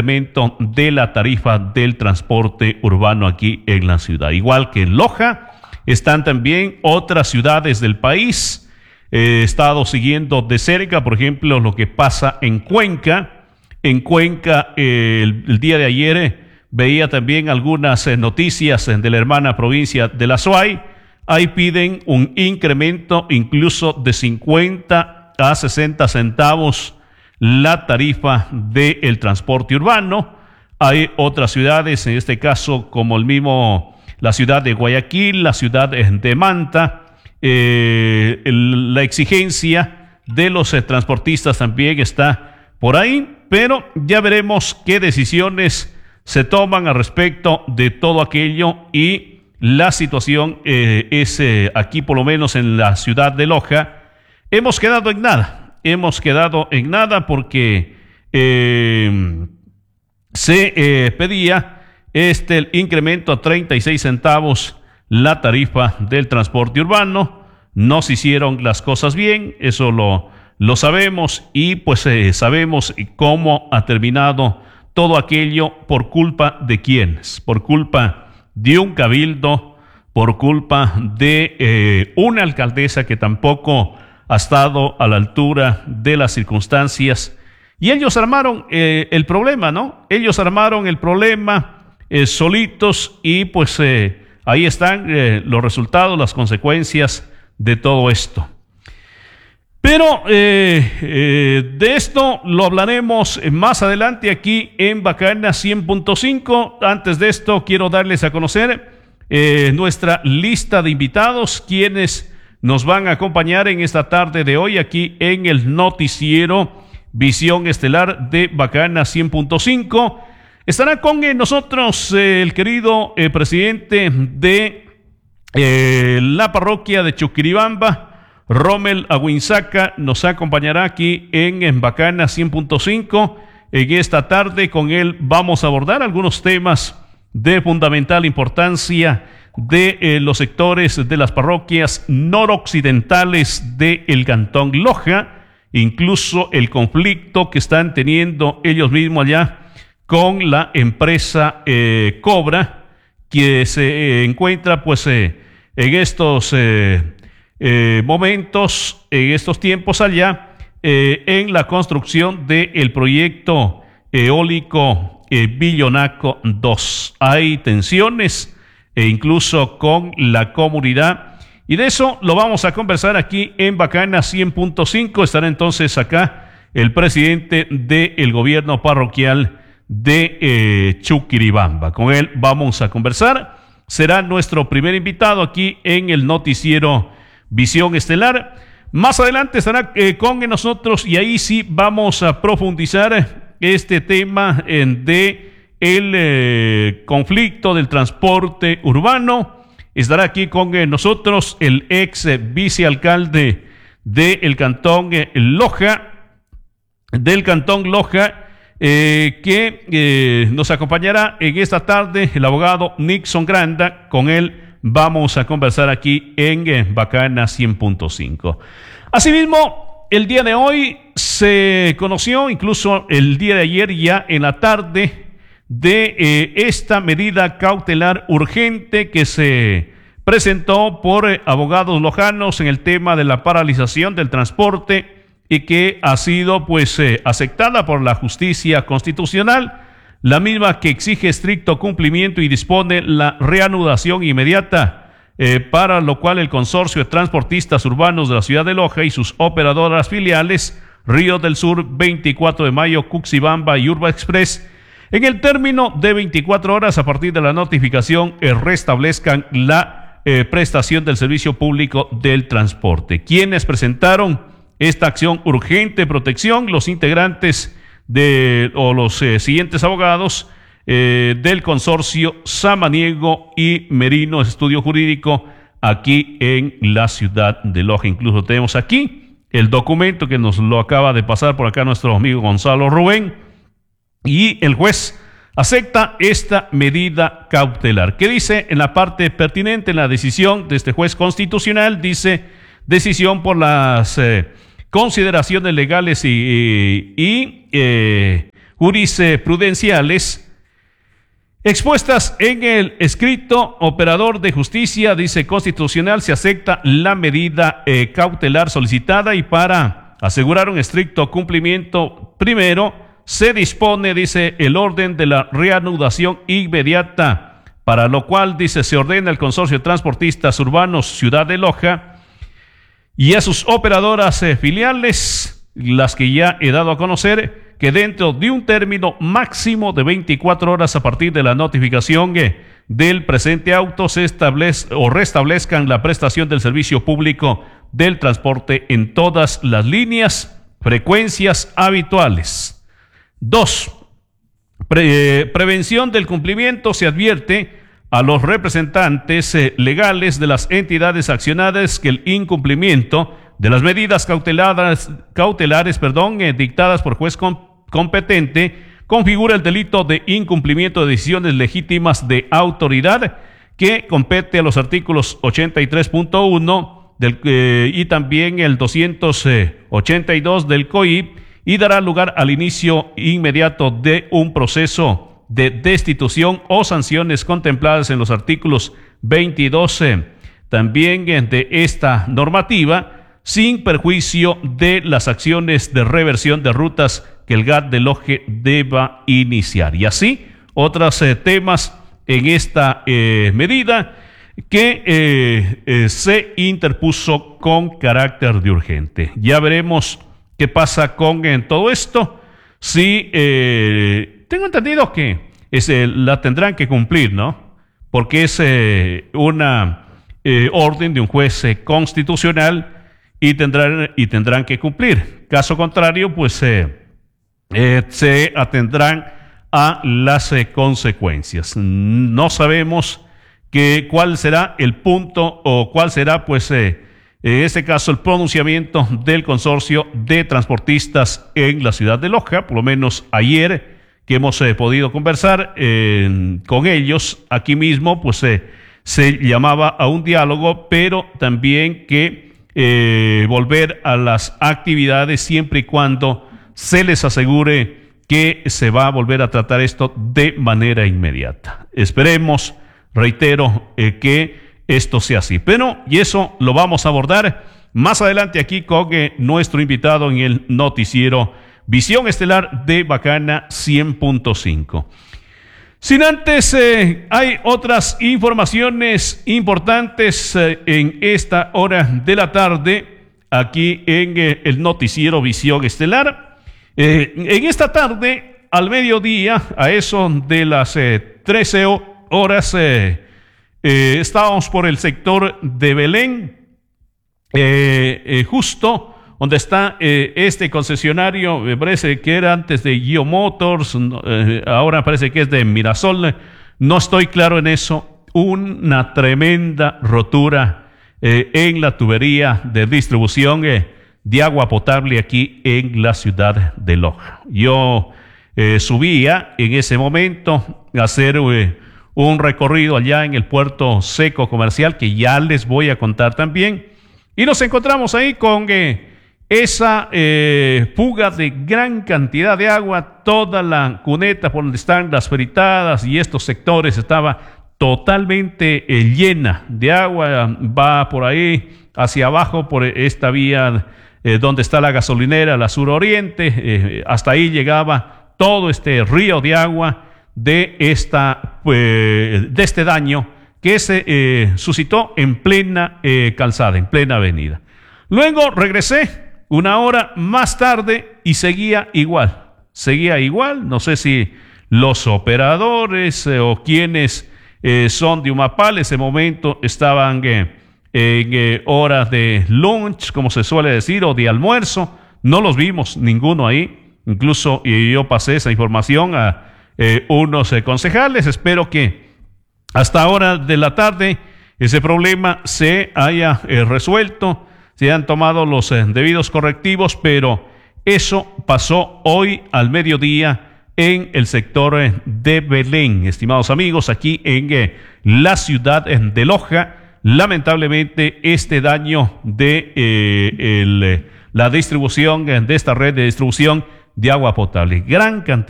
incremento de la tarifa del transporte urbano aquí en la ciudad. Igual que en Loja, están también otras ciudades del país. He estado siguiendo de cerca, por ejemplo, lo que pasa en Cuenca. En Cuenca, el día de ayer veía también algunas noticias de la hermana provincia de la Suay. Ahí piden un incremento incluso de 50 a 60 centavos la tarifa del transporte urbano. Hay otras ciudades, en este caso como la ciudad de Guayaquil, la ciudad de Manta. La exigencia de los transportistas también está por ahí, pero ya veremos qué decisiones se toman al respecto de todo aquello. Y la situación es aquí, por lo menos en la ciudad de Loja, hemos quedado en nada porque se pedía el incremento a 36 centavos la tarifa del transporte urbano. No se hicieron las cosas bien, eso lo sabemos, y pues sabemos cómo ha terminado todo aquello. ¿Por culpa de quiénes? Por culpa de un cabildo, por culpa de una alcaldesa que tampoco ha estado a la altura de las circunstancias. Y ellos armaron el problema, ¿no? Ellos armaron el problema solitos, y pues ahí están los resultados, las consecuencias de todo esto. Pero de esto lo hablaremos más adelante aquí en Bacana 100.5. Antes de esto, quiero darles a conocer nuestra lista de invitados, quienes nos van a acompañar en esta tarde de hoy aquí en el noticiero Visión Estelar de Bacana 100.5. Estará con nosotros el querido presidente de la parroquia de Chuquiribamba, Rommel Aguinzaca. Nos acompañará aquí en Bacana 100.5 en esta tarde. Con él vamos a abordar algunos temas de fundamental importancia de los sectores de las parroquias noroccidentales del Cantón Loja, incluso el conflicto que están teniendo ellos mismos allá con la empresa Cobra, que se encuentra pues en estos momentos, en estos tiempos allá, en la construcción del proyecto eólico Billonaco 2. Hay tensiones incluso con la comunidad, y de eso lo vamos a conversar aquí en Bacana 100.5. Estará entonces acá el presidente del gobierno parroquial de Chuquiribamba. Con él vamos a conversar. Será nuestro primer invitado aquí en el noticiero Visión Estelar. Más adelante estará con nosotros, y ahí sí vamos a profundizar este tema de el conflicto del transporte urbano. Estará aquí con nosotros el ex vicealcalde del Cantón Loja, que nos acompañará en esta tarde, el abogado Nixon Granda. Con él vamos a conversar aquí en Bacana 100.5. Asimismo, el día de hoy se conoció, incluso el día de ayer ya en la tarde, de esta medida cautelar urgente que se presentó por abogados lojanos en el tema de la paralización del transporte, y que ha sido pues aceptada por la justicia constitucional, la misma que exige estricto cumplimiento y dispone la reanudación inmediata, para lo cual el consorcio de transportistas urbanos de la ciudad de Loja y sus operadoras filiales, Río del Sur, 24 de Mayo, Cuxibamba y Urba Express, en el término de 24 horas a partir de la notificación, restablezcan la prestación del servicio público del transporte. ¿Quiénes presentaron esta acción urgente de protección? Los integrantes los siguientes abogados del consorcio Samaniego y Merino Estudio Jurídico aquí en la ciudad de Loja. Incluso tenemos aquí el documento que nos lo acaba de pasar por acá nuestro amigo Gonzalo Rubén, y el juez acepta esta medida cautelar. ¿Qué dice en la parte pertinente, en la decisión de este juez constitucional? Dice: decisión por las consideraciones legales y jurisprudenciales expuestas en el escrito. Operador de justicia, dice Constitucional, se acepta la medida cautelar solicitada y para asegurar un estricto cumplimiento, primero se dispone, dice, el orden de la reanudación inmediata, para lo cual, dice, se ordena al Consorcio de Transportistas Urbanos Ciudad de Loja y a sus operadoras filiales, las que ya he dado a conocer, que dentro de un término máximo de 24 horas a partir de la notificación del presente auto se restablezcan la prestación del servicio público del transporte en todas las líneas, frecuencias habituales. 2. Prevención del cumplimiento. Se advierte a los representantes legales de las entidades accionadas que el incumplimiento de las medidas cautelares, dictadas por juez competente configura el delito de incumplimiento de decisiones legítimas de autoridad que compete a los artículos 83.1 y también el 282 del COIP y dará lugar al inicio inmediato de un proceso de destitución o sanciones contempladas en los artículos 22 también de esta normativa, sin perjuicio de las acciones de reversión de rutas que el GAT de Loje deba iniciar. Y así, otros temas en esta medida que se interpuso con carácter de urgente. Ya veremos qué pasa con todo esto. Sí, tengo entendido que la tendrán que cumplir, ¿no? Porque es una orden de un juez constitucional y tendrán que cumplir. Caso contrario, pues se atendrán a las consecuencias. No sabemos cuál será el punto o cuál será, pues, en este caso, el pronunciamiento del consorcio de transportistas en la ciudad de Loja. Por lo menos ayer que hemos podido conversar con ellos aquí mismo, pues se llamaba a un diálogo, pero también que volver a las actividades siempre y cuando se les asegure que se va a volver a tratar esto de manera inmediata. Esperemos, reitero, que esto sea así. Pero, y eso lo vamos a abordar más adelante aquí con nuestro invitado en el noticiero Visión Estelar de Bacana 100.5. Sin antes, hay otras informaciones importantes en esta hora de la tarde, aquí en el noticiero Visión Estelar. En esta tarde, al mediodía, a eso de las 13 horas, estábamos por el sector de Belén, justo donde está este concesionario. Me parece que era antes de Gio Motors, ahora parece que es de Mirasol, no estoy claro en eso. Una tremenda rotura en la tubería de distribución de agua potable aquí en la ciudad de Loja. Yo subía en ese momento a hacer un recorrido allá en el puerto seco comercial, que ya les voy a contar también, y nos encontramos ahí con esa fuga de gran cantidad de agua. Toda la cuneta por donde están las fritadas y estos sectores estaba totalmente llena de agua. Va por ahí hacia abajo por esta vía donde está la gasolinera, la suroriente, hasta ahí llegaba todo este río de agua de este daño que se suscitó en plena calzada, en plena avenida. Luego regresé una hora más tarde y seguía igual. No sé si los operadores o quienes son de Humapal ese momento estaban en horas de lunch, como se suele decir, o de almuerzo. No los vimos ninguno ahí. Incluso yo pasé esa información a unos concejales. Espero que hasta ahora de la tarde ese problema se haya resuelto, se han tomado los debidos correctivos, pero eso pasó hoy al mediodía en el sector de Belén, estimados amigos, aquí en la ciudad de Loja. Lamentablemente, este daño de la distribución, de esta red de distribución de agua potable, gran cantidad